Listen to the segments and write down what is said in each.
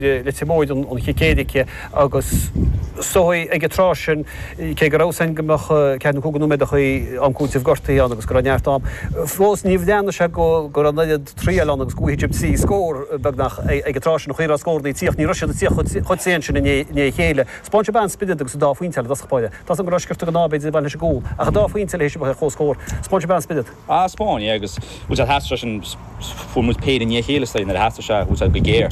le móid an chicéidice agus sói ag trásin cé go rásan gomach cean cúgan méid chu amcútih gortaí agus go neartám. Fós níomh déanana se go an naiad tríal agus gúhiid sí scór begnach ag trásin chuir a scóirnaí tíoch ní roiise chud sé sin ní chéile. Spáinte ban spiide agus dá faointeile daspaide. Tás an roisgurta go nábeid bhaine se gúil. A dá faointeile éis chu scór. Spáinte ban spiide. Spáin agus ús a heastra sin fu mu péad ní chéile stein na heastra se ús a go géir.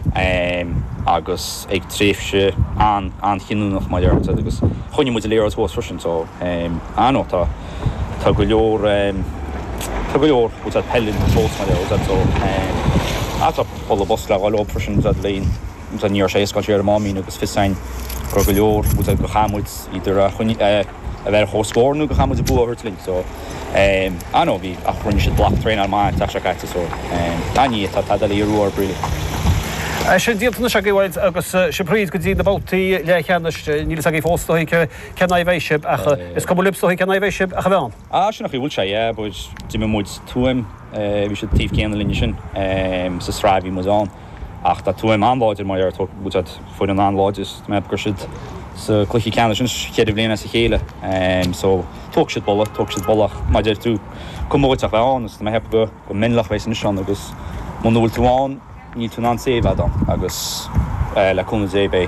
Agus ag tréfse an chinúnach maidir agus chuine mu léir as bhs frisin so anó tá go leor ús a pellin bós maidir so atá pola bos le gáil frisin léon ús a níor sé scoil ar mámín agus fisáin go leor ús a go chamuid idir a bheith chóscórnú go chamuid a bú áhirtlín so anó bhí a chunne si blach train ar máid tá se caiite so daní tá leorúar bríli. Sin díaltana se bhhaid agus sipríd go dtí na bátaí le cheannas nílas a fóstaí cena bhéisib is cum lipstóí cena bhéisib a bheán. Sin nach bhúil sé buid tí múid túim bhí sé tíh céanna líne sin sa sráibhí muán ach tá túim anláidir mar búid fuin an anláidir me gur siid sa cluichi ceanna sin chéidir bliana sa chéile so tóg siad bollach maidir tú cummóid a bheán me heb go minlach bhééis na seán agus múil túáin ní tú an séh adam agus leúna é bé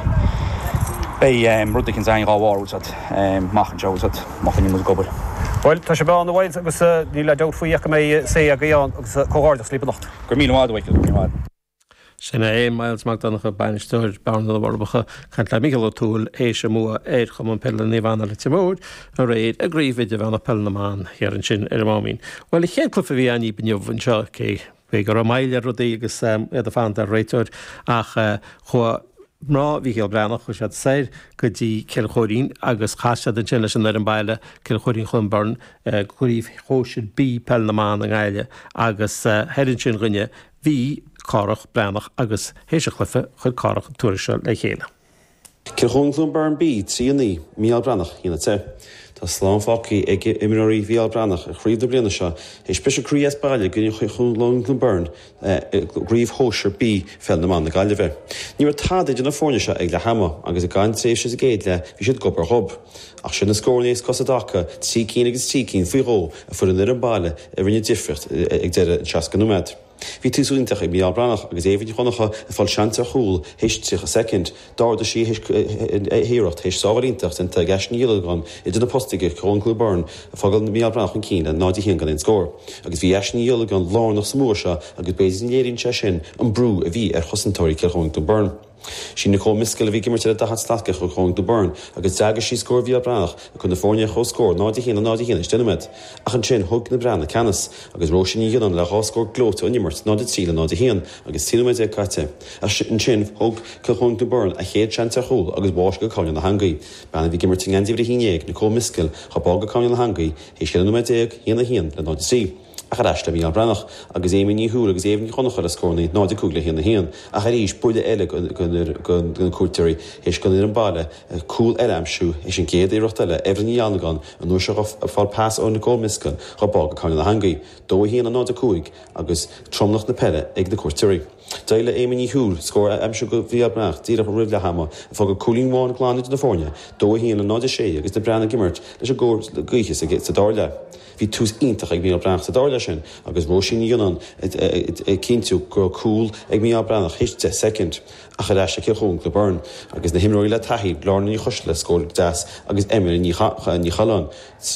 rud cin sein gáhhar machchan se machchan mu gobar. Well, tá sé be an bhhaid agus ní le deir faoíocha mé sé a gaán agus choáirdas lípa nacht. Gur míháid go. Sinna miles magdanacha bainisteir ban bharbacha chant le Michael O'Toole éise mua éir chum an pelle níhana le timóid a réad a gríomhide bhena pelnaán ar an sin ar mámín. Well I chéadclufa bhí aní bniuhann seo cé Bé gur maile rudaí agus a fan ar réiteir ach chu mrá bhí chéal brenach chu sead séir go dtí ceilchóirín agus chaiste an sinne sin ar an baile ceilchóirín chunbarn chuíh chóisiid bí pelnaán an gáile agus heirann sin rinne bhí cárach brenach agus héisechlifa chud cárach tuaise le chéile. Ceilchóirín barn bí tríonaí míal brenach hína te. Tá slán fácií ag imirí bhíal brenach a chríomh bliana seo, is pe crías bailile gur chun lún burn gríomh hóisiir bí fel na man na gaiile bheith. Ní táid na fórne se ag le hama agus a gaiin tréh se géad le bhí siad gobar hob. Ach sin na scóirnééis cos dacha tí cín agus tí cín faoiró a fu an an bailile a rinne difricht ag deire seacanúméid. Bhí túsúintach ag míal brenach agus éhín chunacha a fáil seanta chuúil héist sich a second dáda sí héirecht hééis sáharíntach an gas níán I duna postige chunglú burn a fágal na míal brenach an cíine nádí hé gan in scór. Agus bhí eisníal gan lánach smóse agus béidirnéirín se sin an brú a bhí ar chosantóirí ceilchóintú burn. Sin na miscail a bhí gimmarte a dachat slacha chu chun do burn agus deaga sí scór bhí brach a chun na fórne cho scór nádí hína stiimiid ach an sin thug na brena canas agus ro sin íon le ráscór glóta animmart nád tíle nádí hían agus tíimiid é caite a an sin thug chun do burn a chéad seanta choúil agus báis go cáin na hangaí bena bhí gimmart antíh híéag na miscail cha bága cáin na hangaí hé sinimiid híana hían le nád sí. A charáiste bhí an brenach agus éimí húil agus éimní chonachar a scónaí náide cúgla híanana hían a charíis buide eile gon cuairteirí hééis gon ar an baile cúil eilemsú é sin géad éireachtaile ehrí angan an nuair se fáil pás ó na miscail cha bága cáin na hangaí dó híana náide cúig agus tromnach na pelle ag na cuairteirí. Daile éimí húil scór amsú go bhí brach díra a rih le hama a fá go coollingháin gláánid na fórne, dó híana na náide sé agus de brena gimmart leis a ggóir gaiche a gé sa dáile. Bhí tús ítach ag míal brenach sa dáile sin agus mó sin dionan cinú gur cúil ag míal brenach héiste second a charáis sé chún go burn agus na himróí le taí lána í chos le scóir deas agus éir ní chaán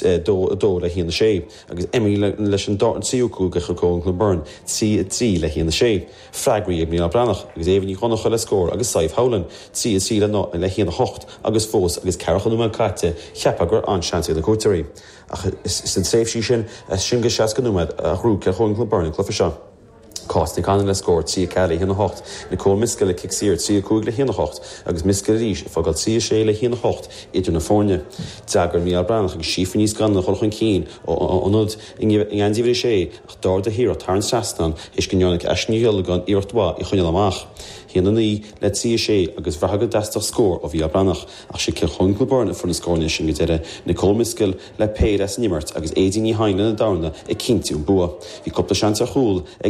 dó le híanana sé agus éí leis an dáan síúcú go chun go burn tí le híanana sé. Freigraí ag míal brenach agus éhní chunach le scór agus saibh hálan tí le híanana hocht agus fós agus ceachanú me caite cheappa gur anseansa le cuairteirí. Is an séifsí sin sin go seaas go númed a hrú ce chun go burn clufa seo. Cásnig an le scór tí ceala híana hocht na có miscail le cicsíir tí cúig le híana hocht agus miscail ríis fágal tí sé le híana hocht idir na fórne. Deagar míal brenach agus sífa níos gan na chulchan cín ónod ingandíhrí sé ach dáir de hír tar an seastan is gonneánnig eisníhéala gan íirtá I chuine amach. Híana í le tí sé agus bhethagad deastach scór ó bhí brenach ach sé ce chungla burna fu na scóirne sin go deire na có miscail le péir as nimmart agus éidir ní haine na dána I cinntiú bua. Bhí copta seanta chuúil ag míal brach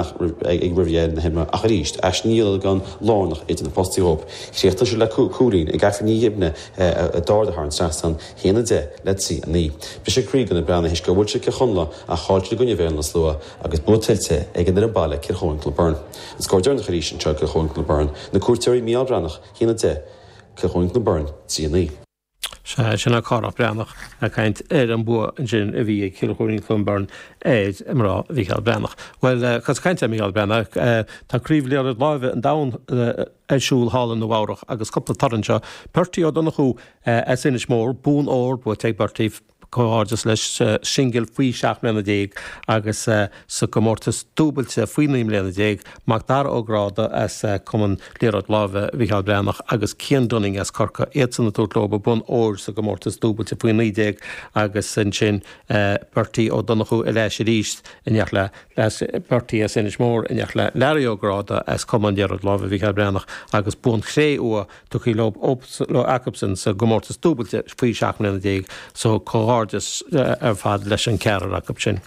Brannach ag rivier na himma a ríist as níl gan lánach it na postíop. Chréachta se le cúlín ag gafa ní hibne a dádathn strastan héna de letí a ní. Bri sé crí gan na brana his go bhil se chunla a cháilte gunne bhéan na slua agus butilte ag an ar bailile cir Chóin Burn. Is go dearna ríéis an tro Chóin Burn na cuairteirí Míal Brannach héna de Chóin Burn tí a ní. Sinna carach Brannach a caint an bua an sin a bhí Chóin Burn éid imrá Míal Brannach. Well, cos cainte Míal Brannach, tá críomhléad láimhe an dam siúil hálan na bhárach agus coppla tarranta pertíí ó donna chu sinis mór bún ór bu te bertíh cóádas leis singil faoi 7 mlíana déag agus sa go mórtas dúbailte faoi 9 mlíana déag mag dar ógráda as cuman léad láimhe Míal Brannach agus cían dunning as corca éan na túlóba bun ór sa go mórtas dúbailte faoi 9 déag agus sin pertíí ó donna chu i leis ríist ineach le pertíí a sinis mór ineach le leirí ógráda as cuman léad láimhe Míal Brannach agus bún chré ua tu chi lob lo Jacobson sa go mórtas dúbailte faoi 7 mlíana déag so cóádas fad leis an cear Jacob sin.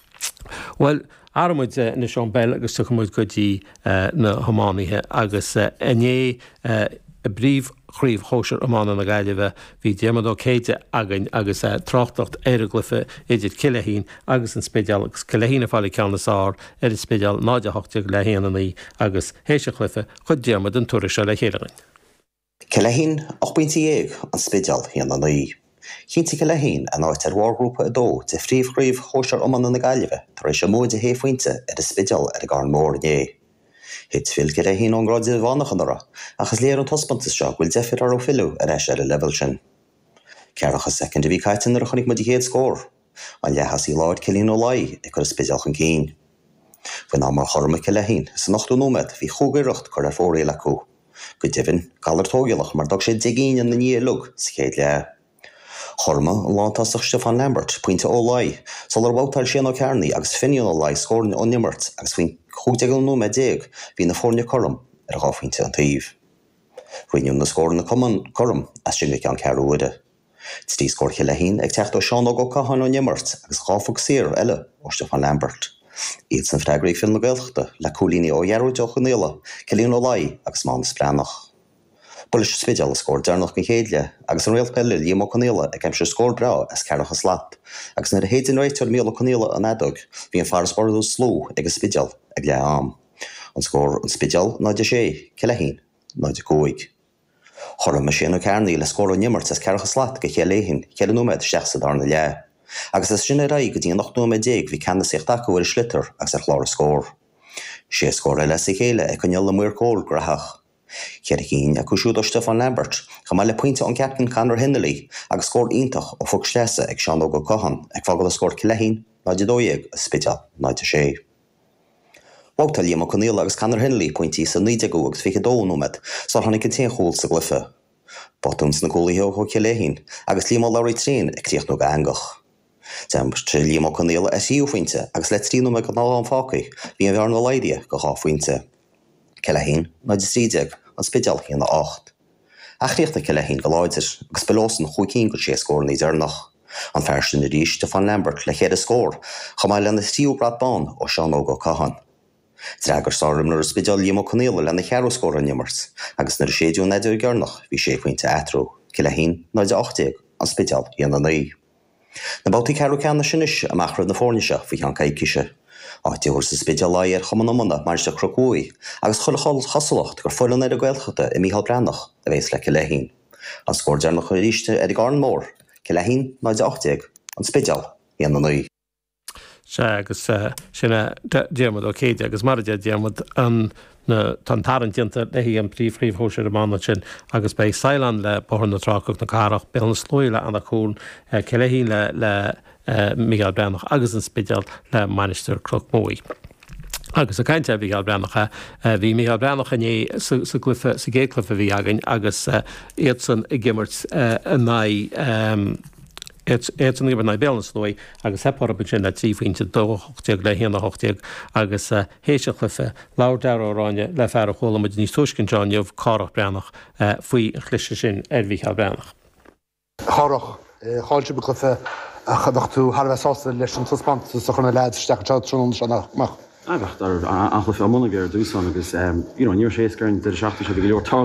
Well, aramid na Seán Bell agus tuchamuid go dtí na Thománithe agus iné bríomh chríomh hóseir amán na Gaillimhe bhí déimead ó céite againn agus tráchtacht éiriglyfa idir Cillehín agus an spéideal agus Cillehín a fáilí ceann na sár is spéideal náide hoachtaigh le héanaí agus héiseachlyfa chud déimead an tuairise le chéireainn. Cillehín 8.1 an spéideal héanaí. Cínta Cillehín an áit wargrúpa a dó de phríomhchríomh hóseir amán na Gaillimhe tar éis móid a héfuinte ar is spéideal ar a gar mór né. Hit fil Cillehín an gráide bhánach anra achas léar an tospantas seo bhfuil defir ar ó fiú ar éis ar a level sin. Cearachas second a bhí caiitin ar a chunig mod i héad scór an lehas í láid Cillín ó lai ag chu is spéideal chun cín. Bhain ná mar chorma Cillehín sa nachtú nómad bhí chúgaireacht chuir ar fóraí le có. Go dibhinn galar tógealach mar dog sé digín an na ní lug sa chéad le. Chorma an lántasach Stefan Lambert pointe ó lai sal ar bháttar sin ó cearnaí agus finiún ó lai scórin ó nimmert agus faoin chúteagal nómad déag bhí na fórne chorm ar a gáfuinte an taobh. Rinneún na scórin na chorm as sin an cearúide. Tí scór Cillehín ag techt ó Seán ó go cahan ó nimmert agus gáfug sér eile ó Stefan Lambert. Iad san freigraí fin na gailchta le cúlíní ó dhearú deoch an éile Cillín ó lai agus mánas Brannach. Bulis spéideal a scór dearnach go chéadle agus an réal pelle líam ó canéile ag se scór bra as cearachas leat agus na héidir réitear míle canéile an edog hí an farsbarú sló ag a spéideal ag le am. An scór an spéideal náide sé Cillehín náide góig. Chorm me sin ó cearnaí le scór ó nimmert as cearachas leat go chéléhinn chéile nómad seachsa darna le. Agus is sin raig go dtí an 8 nómad déag bhí cena sich dacu ar slitar agus ar chláir scór. Sé scór eile sa chéile ag chuneal le muir cóil grathach. Cillehín a cúisiúd ó Stefan Lambert chumá le pointe an ceaptain Conor Hindley agus scór ítach ó fug sléasa ag Seán ó go cahan ag fágal a scór Cillehín náide dóigh a spéideal náide sé. Bhagtar líam ó canéile agus Conor Hindley pointí sa 9 agus fi dó nómad sa tháinig an téanchúil sa glufa. Botúms na cúlaithe ó Cillehín agus líam ó Lowry Trín ag tríocht nó gangach. Temper tre líam ó canéile a síú fointe agus le tríú me go ná an fácaí bhí an bhear na leidia go gá fointe. Cillehín náide trídeag an spéideal híana 8. Achríochta Cillehín go láidir agus belósan chuicín go sé scór ní dearnach. An fearsin na ríis Stefan Lambert le chéad a scór chumá le na tíú bradbán ó Seán ó go cahan. Dreagar sárim nar a spéideal líam ó canéile le na chearú scór an nimmert agus nar a séadú neidir gearnach bhí sé fointe etrú Cillehín náide 8 an spéideal híana 9. Na bátaí cearú ceanna sinis amach na fórneise bhí an caiiciise. Áitiúir sa spéideal lai ar chumanamana mar de crocóí agus chulaáil chasalacht gur foilan ar a gailchata i Míal Brannach a bhés le Cillehín. An scór dearnach a ríiste ar gar mór Cillehín náide 8 an spéideal híana 9. Se agus sinna déimead ó céide agus mar déimead an na tan tarintnta le hí an príomh hóseir amánna sin agus bei Sailan le bothar na trácach na carach be an slóile an chun Cillehín le Míal Brannach agus an spéideal le Manister Crocmóí. Agus a caiinte Míal Brannacha bhí Míal Brannach ané sa géclufa bhí againn agus iad san i gimmert éan ibar na bélanslói agus hepar a sin le trífuinte dóachtaíag le héana hoachtaíag agus héiseachlufa láir óráine le fear a chola muid níos tuiscin Johnneomh Carach Brannach faoi an chluise sin Míal Brannach. Carach cháilte beclufa a chadachtú Harbheith sásta leis an tuspant sa chuna leid steach trún seach. Acht ar anchla fé mna gur dúsan agus níor sééisgurn de seachta se go leor